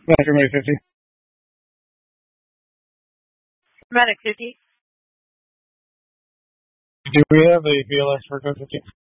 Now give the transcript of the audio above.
Medic 50. Medic 50. Do we have a BLS for code 50?